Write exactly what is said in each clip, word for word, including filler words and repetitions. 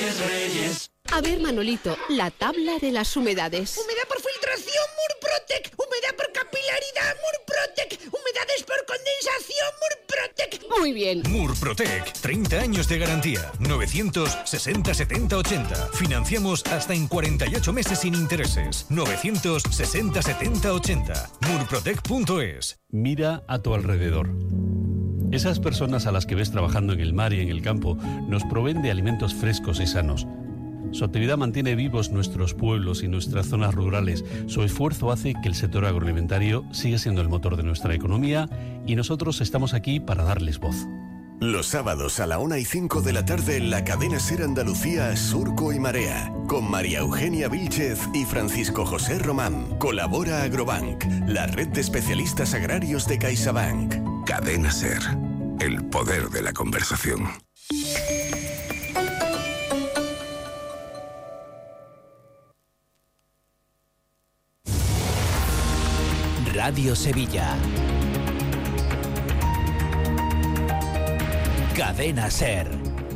Reyes, Reyes. A ver, Manolito, la tabla de las humedades. Humedad por filtración, Murprotec. Humedad por capilaridad, Murprotec. Humedades por condensación, Murprotec. Muy bien. Murprotec, treinta años de garantía. novecientos sesenta setenta ochenta. Financiamos hasta en cuarenta y ocho meses sin intereses. novecientos sesenta setenta ochenta. murprotec punto es. Mira a tu alrededor. Esas personas a las que ves trabajando en el mar y en el campo nos proveen de alimentos frescos y sanos. Su actividad mantiene vivos nuestros pueblos y nuestras zonas rurales. Su esfuerzo hace que el sector agroalimentario siga siendo el motor de nuestra economía y nosotros estamos aquí para darles voz. Los sábados a la una y cinco de la tarde en la cadena SER Andalucía, Surco y Marea, con María Eugenia Vílchez y Francisco José Román. Colabora Agrobank, la red de especialistas agrarios de CaixaBank. Cadena SER, el poder de la conversación. Radio Sevilla. Cadena SER.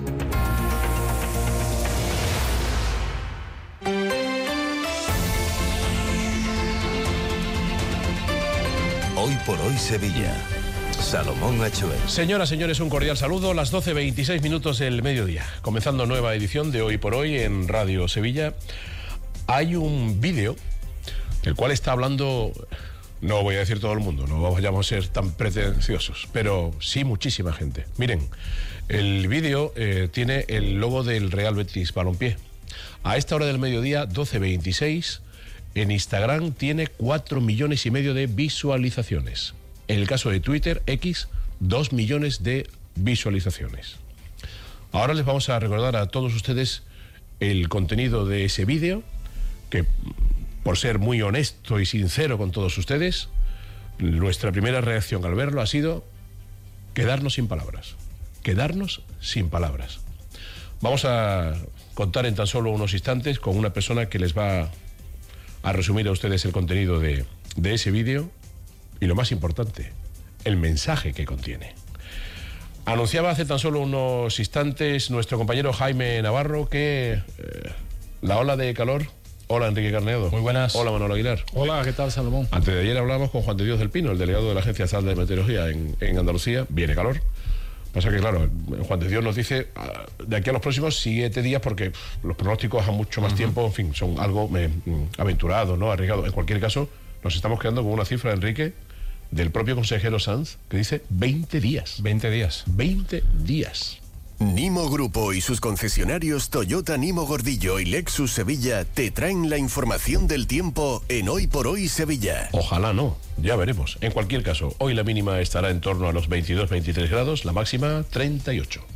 Hoy por hoy Sevilla. Salomón Achuel. Señoras, señores, un cordial saludo. Las doce veintiséis minutos del mediodía. Comenzando nueva edición de Hoy por Hoy en Radio Sevilla. Hay un vídeo el cual está hablando... No voy a decir todo el mundo, no vayamos a ser tan pretenciosos, pero sí muchísima gente. Miren, el vídeo eh, tiene el logo del Real Betis Balompié. A esta hora del mediodía, doce veintiséis, en Instagram tiene cuatro millones y medio de visualizaciones. En el caso de Twitter, X, dos millones de visualizaciones. Ahora les vamos a recordar a todos ustedes el contenido de ese vídeo, que... por ser muy honesto y sincero con todos ustedes, nuestra primera reacción al verlo ha sido quedarnos sin palabras. Quedarnos sin palabras. Vamos a contar en tan solo unos instantes con una persona que les va a resumir a ustedes el contenido de, de ese vídeo y, lo más importante, el mensaje que contiene. Anunciaba hace tan solo unos instantes nuestro compañero Jaime Navarro que eh, la ola de calor... Hola, Enrique Carneado. Muy buenas. Hola, Manolo Aguilar. Hola, ¿qué tal, Salomón? Antes de ayer hablábamos con Juan de Dios del Pino, el delegado de la Agencia Estatal de Meteorología en, en Andalucía. Viene calor. Pasa que, claro, Juan de Dios nos dice de aquí a los próximos siete días, porque pff, los pronósticos a mucho más uh-huh. tiempo, en fin, son algo eh, aventurado, ¿no? Arriesgado. En cualquier caso, nos estamos quedando con una cifra, Enrique, del propio consejero Sanz, que dice veinte días. veinte días. veinte días. Nimo Grupo y sus concesionarios Toyota Nimo Gordillo y Lexus Sevilla te traen la información del tiempo en Hoy por Hoy Sevilla. Ojalá no, ya veremos. En cualquier caso, hoy la mínima estará en torno a los veintidós veintitrés grados, la máxima treinta y ocho.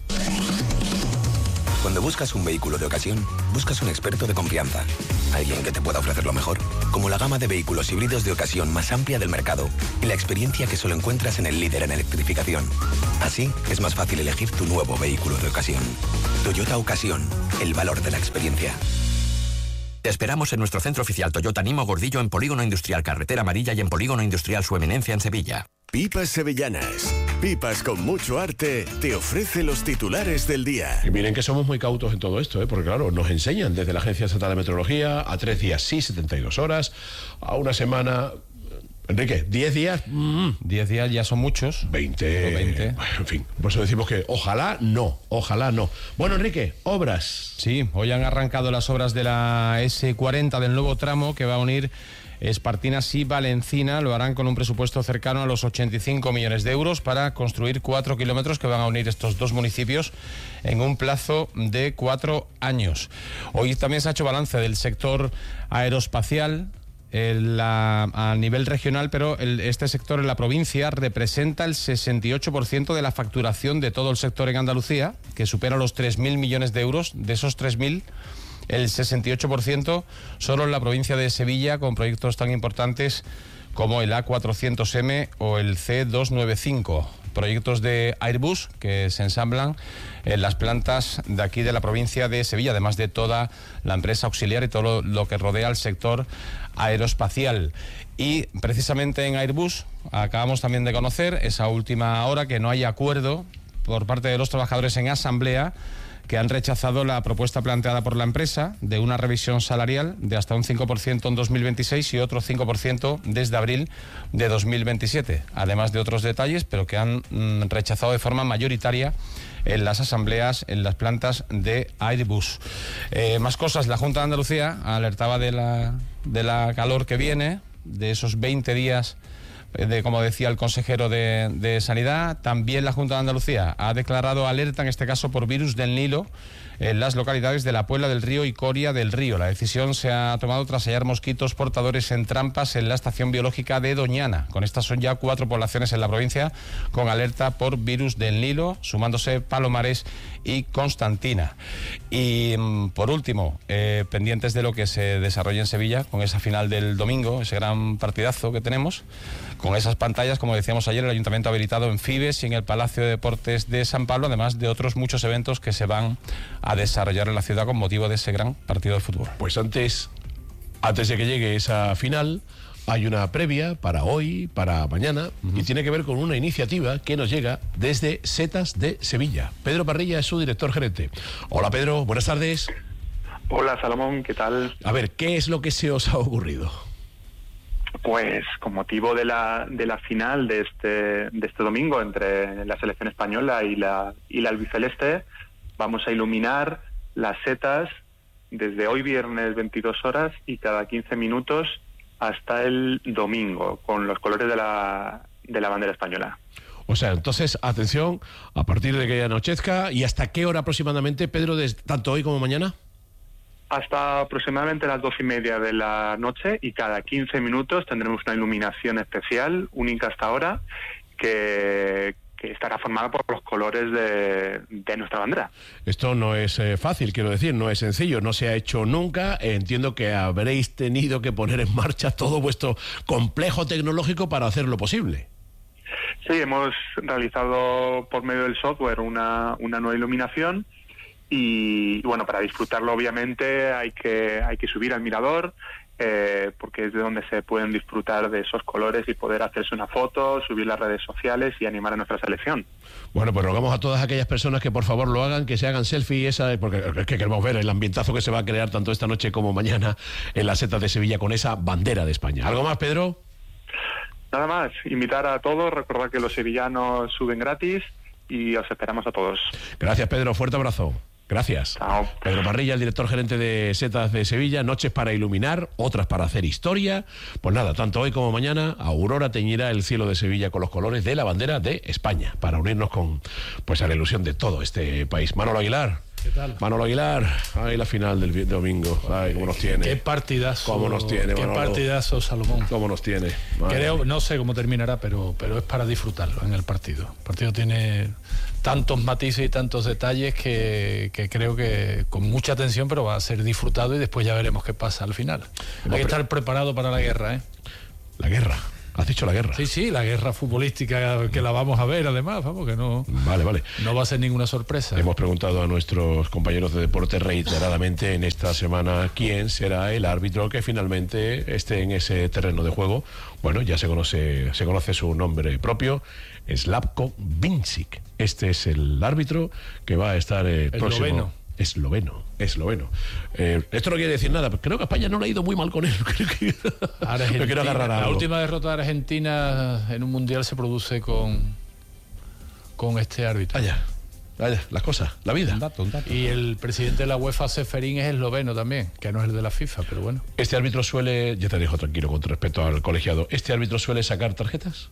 Cuando buscas un vehículo de ocasión, buscas un experto de confianza. Alguien que te pueda ofrecer lo mejor, como la gama de vehículos híbridos de ocasión más amplia del mercado y la experiencia que solo encuentras en el líder en electrificación. Así, es más fácil elegir tu nuevo vehículo de ocasión. Toyota Ocasión, el valor de la experiencia. Te esperamos en nuestro centro oficial Toyota Nimo Gordillo en Polígono Industrial Carretera Amarilla y en Polígono Industrial Su Eminencia en Sevilla. Pipas Sevillanas. Pipas con mucho arte te ofrece los titulares del día. Y miren que somos muy cautos en todo esto, ¿eh? Porque claro, nos enseñan desde la Agencia Estatal de Meteorología a tres días sí, setenta y dos horas, a una semana... Enrique, ¿diez días? Mm. diez días ya son muchos. veinte. veinte. En fin, por eso decimos que ojalá no, ojalá no. Bueno, Enrique, obras. Sí, hoy han arrancado las obras de la ese cuarenta del nuevo tramo que va a unir Espartinas y Valencina. Lo harán con un presupuesto cercano a los ochenta y cinco millones de euros para construir cuatro kilómetros que van a unir estos dos municipios en un plazo de cuatro años. Hoy también se ha hecho balance del sector aeroespacial El, la, a nivel regional, pero el, este sector en la provincia representa el sesenta y ocho por ciento de la facturación de todo el sector en Andalucía, que supera los tres mil millones de euros. De esos tres mil, el sesenta y ocho por ciento solo en la provincia de Sevilla, con proyectos tan importantes como el A cuatrocientos eme o el ce doscientos noventa y cinco. Proyectos de Airbus que se ensamblan en las plantas de aquí de la provincia de Sevilla, además de toda la empresa auxiliar y todo lo que rodea al sector aeroespacial. Y precisamente en Airbus acabamos también de conocer esa última hora que no hay acuerdo por parte de los trabajadores en asamblea, que han rechazado la propuesta planteada por la empresa de una revisión salarial de hasta un cinco por ciento en dos mil veintiséis y otro cinco por ciento desde abril de dos mil veintisiete, además de otros detalles, pero que han mm, rechazado de forma mayoritaria en las asambleas, en las plantas de Airbus. Eh, más cosas, la Junta de Andalucía alertaba de la, de la calor que viene, de esos veinte días de, como decía el consejero de, de Sanidad. También la Junta de Andalucía ha declarado alerta, en este caso por virus del Nilo, en las localidades de La Puebla del Río y Coria del Río. La decisión se ha tomado tras hallar mosquitos portadores en trampas en la estación biológica de Doñana. Con estas son ya cuatro poblaciones en la provincia con alerta por virus del Nilo, sumándose Palomares y Constantina. Y por último, eh, pendientes de lo que se desarrolle en Sevilla con esa final del domingo, ese gran partidazo que tenemos, con esas pantallas, como decíamos ayer, el Ayuntamiento ha habilitado en Fibes y en el Palacio de Deportes de San Pablo, además de otros muchos eventos que se van a desarrollar en la ciudad con motivo de ese gran partido de fútbol. Pues antes, antes de que llegue esa final, hay una previa para hoy, para mañana, uh-huh. y tiene que ver con una iniciativa que nos llega desde Setas de Sevilla. Pedro Parrilla es su director gerente. Hola Pedro, buenas tardes. Hola Salomón, ¿qué tal? A ver, ¿qué es lo que se os ha ocurrido? Pues con motivo de la de la final de este de este domingo entre la selección española y la y la albiceleste, vamos a iluminar las setas desde hoy viernes veintidós horas y cada quince minutos hasta el domingo con los colores de la de la bandera española. O sea, entonces, atención, a partir de que anochezca, ¿y hasta qué hora aproximadamente, Pedro, de, tanto hoy como mañana? Hasta aproximadamente las doce y media de la noche y cada quince minutos tendremos una iluminación especial, única hasta ahora, que, que estará formada por los colores de, de nuestra bandera. Esto no es eh, fácil, quiero decir, no es sencillo, no se ha hecho nunca. Entiendo que habréis tenido que poner en marcha todo vuestro complejo tecnológico para hacerlo posible. Sí, hemos realizado por medio del software una, una nueva iluminación. Y bueno, para disfrutarlo obviamente hay que hay que subir al mirador, eh, porque es de donde se pueden disfrutar de esos colores y poder hacerse una foto, subir las redes sociales y animar a nuestra selección. Bueno, pues rogamos a todas aquellas personas que por favor lo hagan, que se hagan selfie, esa, porque es que queremos ver el ambientazo que se va a crear tanto esta noche como mañana en las Setas de Sevilla con esa bandera de España. ¿Algo más, Pedro? Nada más, invitar a todos, recordar que los sevillanos suben gratis y os esperamos a todos. Gracias, Pedro, fuerte abrazo. Gracias. Chao. Pedro Parrilla, el director gerente de Setas de Sevilla. Noches para iluminar, otras para hacer historia. Pues nada, tanto hoy como mañana, Aurora teñirá el cielo de Sevilla con los colores de la bandera de España, para unirnos con, pues, a la ilusión de todo este país. Manolo Aguilar. ¿Qué tal? Manolo Aguilar, ay, la final del domingo, ay, cómo nos tiene. Qué partidazo. Cómo nos tiene, Qué Manolo. partidazo, Salomón. Cómo nos tiene. Creo, no sé cómo terminará, pero, pero es para disfrutarlo en el partido. El partido tiene tantos matices y tantos detalles que, que creo que con mucha atención, pero va a ser disfrutado y después ya veremos qué pasa al final. Hay que estar preparado para la guerra, ¿eh? La guerra. ¿Has dicho la guerra? Sí, sí, la guerra futbolística que la vamos a ver además, vamos, que no, vale, vale. no va a ser ninguna sorpresa. Hemos preguntado a nuestros compañeros de deporte reiteradamente en esta semana quién será el árbitro que finalmente esté en ese terreno de juego. Bueno, ya se conoce, se conoce su nombre propio, Slavko Vincic. Este es el árbitro que va a estar el, el próximo... Esloveno. Esloveno, esloveno. Eh, esto no quiere decir nada, pero creo que a España no le ha ido muy mal con él. Creo que... Argentina, quiero agarrar a la algo. última derrota de Argentina en un mundial se produce con, con este árbitro. Vaya, vaya, las cosas, la vida. Un dato, un dato. Y el presidente de la UEFA, Seferín, es esloveno también, que no es el de la FIFA, pero bueno. Este árbitro suele, ya te dejo tranquilo con respecto al colegiado, ¿este árbitro suele sacar tarjetas?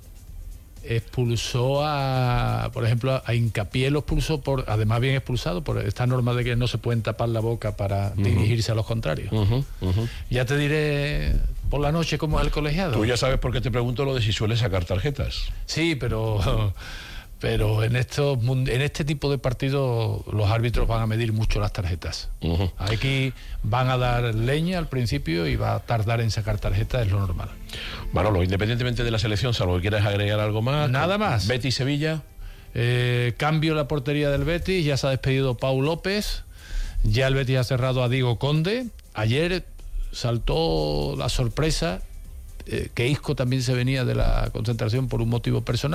Expulsó a, por ejemplo, a Hincapié lo expulsó por, además bien expulsado por esta norma de que no se pueden tapar la boca para uh-huh. dirigirse a los contrarios. Uh-huh, uh-huh. Ya te diré por la noche cómo es el colegiado. Tú ya sabes por qué te pregunto lo de si suele sacar tarjetas. Sí, pero pero en estos en este tipo de partidos los árbitros van a medir mucho las tarjetas. Uh-huh. Aquí van a dar leña al principio y va a tardar en sacar tarjetas, es lo normal. Manolo, independientemente de la selección, salvo que quieras agregar algo más. Nada más. Betis Sevilla. Eh, cambio la portería del Betis, ya se ha despedido Pau López, ya el Betis ha cerrado a Diego Conde. Ayer saltó la sorpresa eh, que Isco también se venía de la concentración por un motivo personal.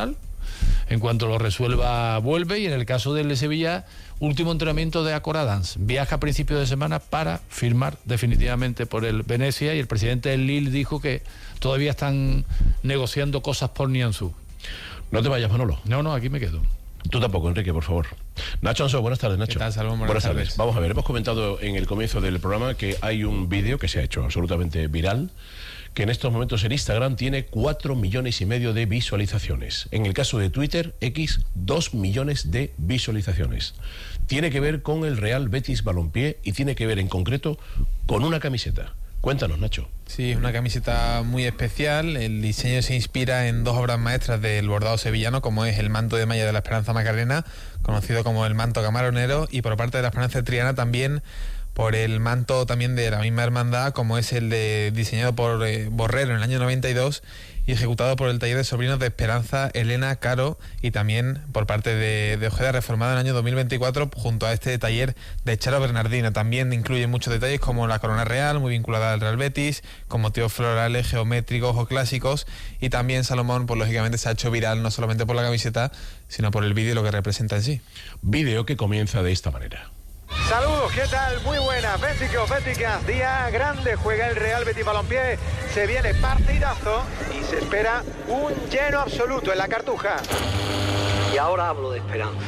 en cuanto lo resuelva vuelve. Y en el caso del de Sevilla, último entrenamiento de Acoradance, viaja a principios de semana para firmar definitivamente por el Venecia, y el presidente del Lille dijo que todavía están negociando cosas por Nianzú. No te vayas, Manolo. No, no, aquí me quedo. Tú tampoco, Enrique, por favor. Nacho Ansó, buenas tardes, Nacho. ¿Qué tal, Salomón? Buenas, Buenas tardes. tardes. Vamos a ver, hemos comentado en el comienzo del programa que hay un vídeo que se ha hecho absolutamente viral, que en estos momentos en Instagram tiene cuatro millones y medio de visualizaciones. En el caso de Twitter, X, dos millones de visualizaciones. Tiene que ver con el Real Betis Balompié y tiene que ver en concreto con una camiseta. Cuéntanos, Nacho. Sí, una camiseta muy especial. El diseño se inspira en dos obras maestras del bordado sevillano, como es el manto de malla de la Esperanza Macarena, conocido como el manto camaronero, y por parte de la Esperanza Triana también por el manto también de la misma hermandad, como es el de diseñado por eh, Borrero en el año noventa y dos y ejecutado por el taller de sobrinos de Esperanza, Elena, Caro, y también por parte de, de Ojeda, reformado en el año dos mil veinticuatro junto a este taller de Charo Bernardino. También incluye muchos detalles como la corona real, muy vinculada al Real Betis, con motivos florales, geométricos o clásicos, y también Salomón, pues lógicamente se ha hecho viral no solamente por la camiseta, sino por el vídeo y lo que representa en sí. Vídeo que comienza de esta manera. Saludos, ¿qué tal? Muy buenas, béticos, béticas, día grande, juega el Real Betis Balompié, se viene partidazo y se espera un lleno absoluto en la Cartuja. Y ahora hablo de esperanza,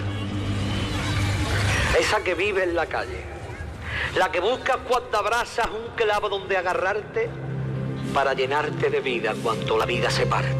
esa que vive en la calle, la que busca cuando abrazas un clavo donde agarrarte para llenarte de vida cuando la vida se parte.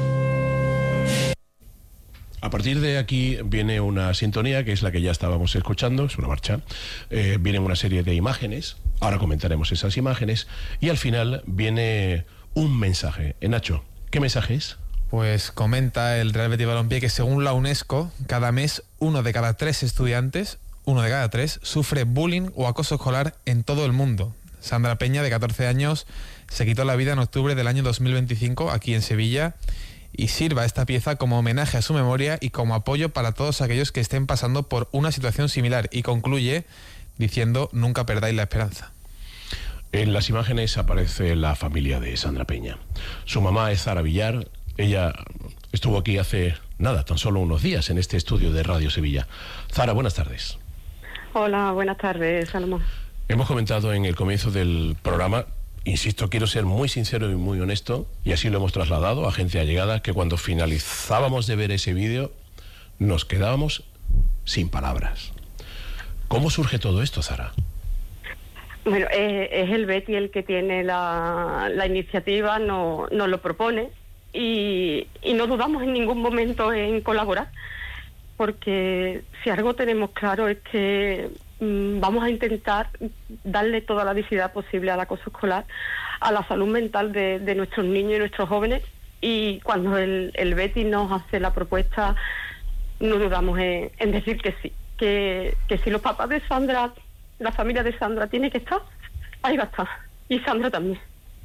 A partir de aquí viene una sintonía que es la que ya estábamos escuchando, es una marcha, eh, vienen una serie de imágenes, ahora comentaremos esas imágenes, y al final viene un mensaje. Eh, Nacho, ¿qué mensaje es? Pues comenta el Real Betis Balompié que según la UNESCO, cada mes uno de cada tres estudiantes, uno de cada tres, sufre bullying o acoso escolar en todo el mundo. Sandra Peña, de catorce años, se quitó la vida en octubre del año dos mil veinticinco aquí en Sevilla, y sirva esta pieza como homenaje a su memoria y como apoyo para todos aquellos que estén pasando por una situación similar. Y concluye diciendo: nunca perdáis la esperanza. En las imágenes aparece la familia de Sandra Peña. Su mamá es Zara Villar. Ella estuvo aquí hace nada, tan solo unos días, en este estudio de Radio Sevilla. Zara, buenas tardes. Hola, buenas tardes, Salomón. Hemos comentado en el comienzo del programa, insisto, quiero ser muy sincero y muy honesto, y así lo hemos trasladado a gente allegada, que cuando finalizábamos de ver ese vídeo nos quedábamos sin palabras. ¿Cómo surge todo esto, Zara? Bueno, eh, es el Betis el que tiene la, la iniciativa, no, nos lo propone, y, y no dudamos en ningún momento en colaborar, porque si algo tenemos claro es que vamos a intentar darle toda la visibilidad posible al acoso escolar, a la salud mental de, de nuestros niños y nuestros jóvenes, y cuando el, el Betis nos hace la propuesta no dudamos en, en decir que sí, que, que si los papás de Sandra, la familia de Sandra tiene que estar, ahí va a estar, y Sandra también.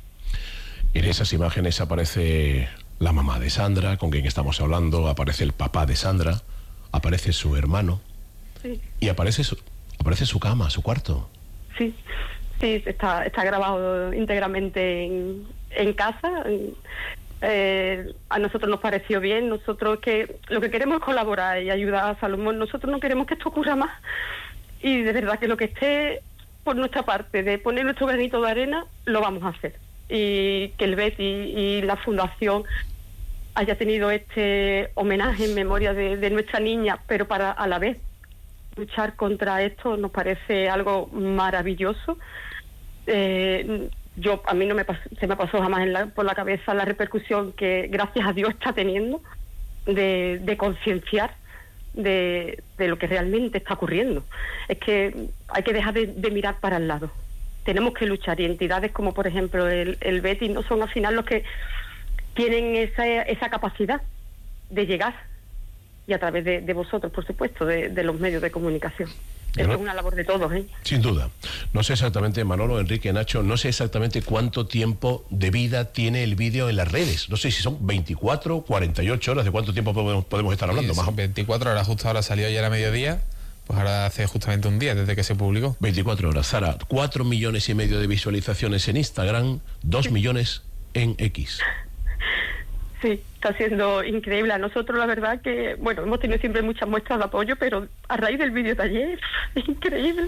En esas imágenes aparece la mamá de Sandra, con quien estamos hablando, aparece el papá de Sandra, aparece su hermano, sí. Y aparece su... Aparece su cama, su cuarto. Sí, sí, está, está grabado íntegramente en, en casa. Eh, a nosotros nos pareció bien. Nosotros que lo que queremos es colaborar y ayudar a Salomón. Nosotros no queremos que esto ocurra más. Y de verdad que lo que esté por nuestra parte, de poner nuestro granito de arena, lo vamos a hacer. Y que el Betis y la Fundación haya tenido este homenaje en memoria de, de nuestra niña, pero para a la vez luchar contra esto nos parece algo maravilloso. Eh, yo a mí no me pas, se me pasó jamás en la, por la cabeza la repercusión que gracias a Dios está teniendo de, de concienciar de, de lo que realmente está ocurriendo. Es que hay que dejar de, de mirar para el lado. Tenemos que luchar, y entidades como por ejemplo el, el Betis no son al final los que tienen esa, esa capacidad de llegar, y a través de, de vosotros, por supuesto, de, de los medios de comunicación. Esto no, es una labor de todos, ¿eh? Sin duda. No sé exactamente, Manolo, Enrique, Nacho, no sé exactamente cuánto tiempo de vida tiene el vídeo en las redes. No sé si son veinticuatro, cuarenta y ocho horas, ¿de cuánto tiempo podemos, podemos estar hablando? Sí, veinticuatro horas, justo ahora salió ayer a mediodía, pues ahora hace justamente un día desde que se publicó. veinticuatro horas. Sara, cuatro millones y medio de visualizaciones en Instagram, dos millones en X. Sí, está siendo increíble. A nosotros la verdad que, bueno, hemos tenido siempre muchas muestras de apoyo, pero a raíz del vídeo de ayer, es increíble.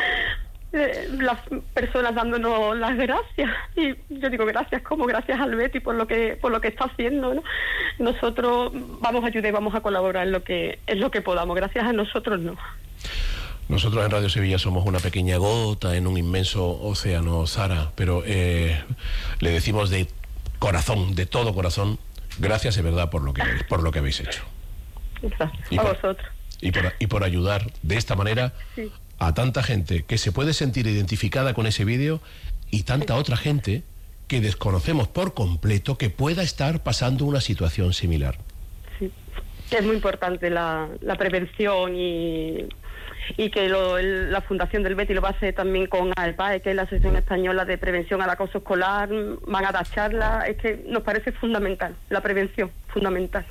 Eh, las personas dándonos las gracias, y yo digo gracias como gracias al Betis por lo que por lo que está haciendo, ¿no? Nosotros vamos a ayudar y vamos a colaborar en lo que en lo que podamos. Gracias a nosotros no. Nosotros en Radio Sevilla somos una pequeña gota en un inmenso océano, Sara, pero eh, le decimos de corazón, de todo corazón, gracias de verdad por lo que por lo que habéis hecho. Gracias y a por, vosotros. Y por, y por ayudar de esta manera Sí. a tanta gente que se puede sentir identificada con ese vídeo y tanta otra gente que desconocemos por completo que pueda estar pasando una situación similar. Sí. Es muy importante la, la prevención y, y que lo, el, la Fundación del Betis lo va a hacer también con AEPAE, que es la Asociación Española de Prevención al Acoso Escolar. Van a dar charlas. Es que nos parece fundamental, la prevención, fundamental.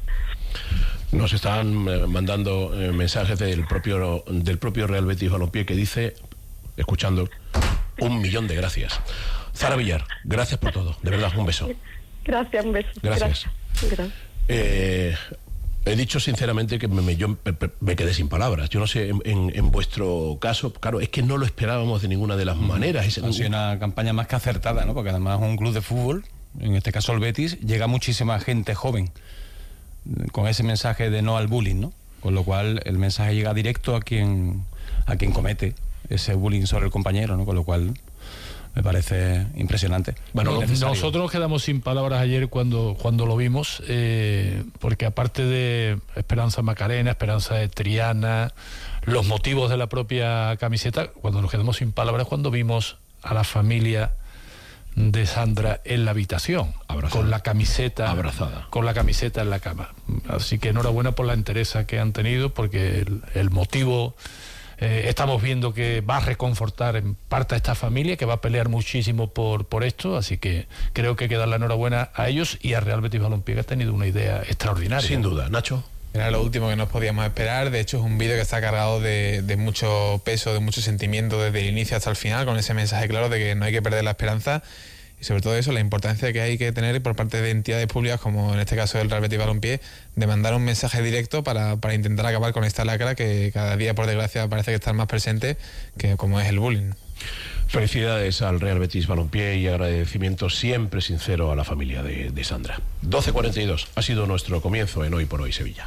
Nos están eh, mandando eh, mensajes del propio del propio Real Betis Balompié que dice, escuchando, un millón de gracias. Sara Villar, gracias por todo, de verdad, un beso. Gracias, un beso. Gracias. Gracias. Eh, he dicho sinceramente que me, me- yo me, me quedé sin palabras. Yo no sé, en, en- en vuestro caso, claro, es que no lo esperábamos de ninguna de las maneras. Es- Ha sido una campaña más que acertada, ¿no? Porque además un club de fútbol, en este caso el Betis, llega muchísima gente joven con ese mensaje de no al bullying, ¿no? Con lo cual el mensaje llega directo a quien a quien comete ese bullying sobre el compañero, ¿no? Con lo cual me parece impresionante. Bueno, Muy necesario. nosotros nos quedamos sin palabras ayer cuando, cuando lo vimos, eh, porque aparte de Esperanza Macarena, Esperanza de Triana, los motivos de la propia camiseta, cuando nos quedamos sin palabras cuando vimos a la familia de Sandra en la habitación, Abrazada. con la camiseta Abrazada. con la camiseta en la cama. Así que enhorabuena por la entereza que han tenido, porque el, el motivo eh, estamos viendo que va a reconfortar en parte a esta familia, que va a pelear muchísimo por, por esto, así que creo que hay que dar la enhorabuena a ellos y a Real Betis Balompié, que ha tenido una idea extraordinaria. Sin duda, Nacho. Era lo último que nos podíamos esperar. De hecho, es un vídeo que está cargado de, de mucho peso, de mucho sentimiento desde el inicio hasta el final, con ese mensaje claro de que no hay que perder la esperanza y sobre todo eso, la importancia que hay que tener por parte de entidades públicas, como en este caso el Real Betis Balompié, de mandar un mensaje directo para, para intentar acabar con esta lacra que cada día, por desgracia, parece que está más presente, que como es el bullying. Felicidades al Real Betis Balompié y agradecimiento siempre sincero a la familia de, de Sandra. doce cuarenta y dos ha sido nuestro comienzo en Hoy por Hoy Sevilla.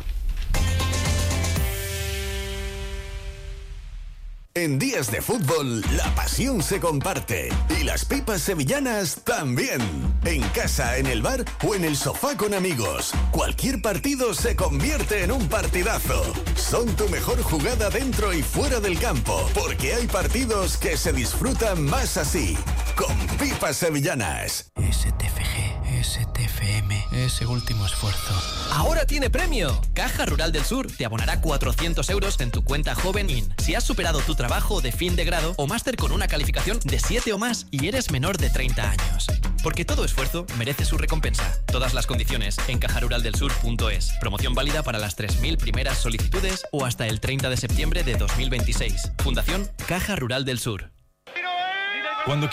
En días de fútbol, la pasión se comparte. Y las pipas sevillanas también. En casa, en el bar o en el sofá con amigos. Cualquier partido se convierte en un partidazo. Son tu mejor jugada dentro y fuera del campo. Porque hay partidos que se disfrutan más así. Con pipas sevillanas. S T F G, S T F M, ese último esfuerzo. Ahora tiene premio. Caja Rural del Sur te abonará cuatrocientos euros en tu cuenta Joven In si has superado tu trabajo de fin de grado o máster con una calificación de siete o más y eres menor de treinta años. Porque todo esfuerzo merece su recompensa. Todas las condiciones en caja rural del sur punto es. Promoción válida para las tres mil primeras solicitudes o hasta el treinta de septiembre de dos mil veintiséis. Fundación Caja Rural del Sur. Cuando